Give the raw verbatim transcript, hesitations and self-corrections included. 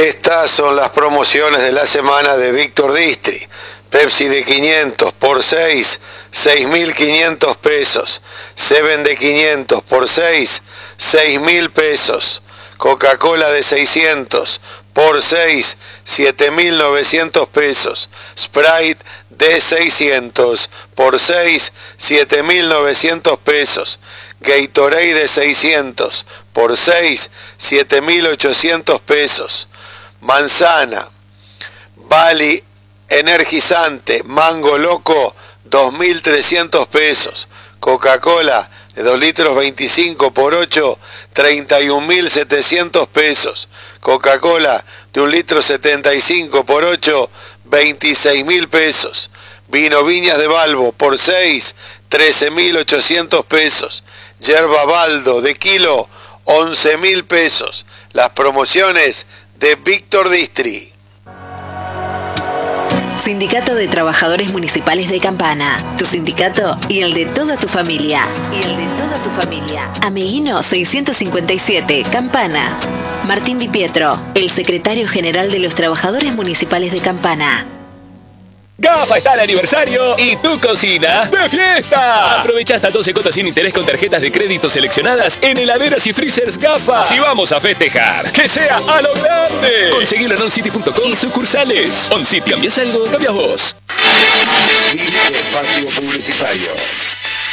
Estas son las promociones de la semana de Víctor Distri. Pepsi de quinientos por seis, seis mil quinientos pesos. Seven de quinientos por seis, seis mil pesos. Coca-Cola de seiscientos por seis, siete mil novecientos pesos. Sprite de seiscientos por seis, siete mil novecientos pesos. Gatorade de seiscientos por seis, siete mil ochocientos pesos. Manzana, Bali energizante, Mango Loco, dos mil trescientos pesos. Coca-Cola de dos litros veinticinco por ocho, treinta y un mil setecientos pesos. Coca-Cola de un litro setenta y cinco por ocho, veintiséis mil pesos. Vino Viñas de Balbo por seis, trece mil ochocientos pesos. Yerba Baldo de kilo, once mil pesos. Las promociones de Víctor Distri. Sindicato de Trabajadores Municipales de Campana. Tu sindicato y el de toda tu familia. Y el de toda tu familia. Ameguino seiscientos cincuenta y siete, Campana. Martín Di Pietro, el secretario general de los Trabajadores Municipales de Campana. GAFA está de aniversario y tu cocina de fiesta. Aprovecha hasta doce cuotas sin interés con tarjetas de crédito seleccionadas en heladeras y freezers GAFA. Si vamos a festejar, que sea a lo grande. Conseguilo en oncity punto com y sucursales. OnCity, ¿cambias algo? Cambias vos. Espacio publicitario.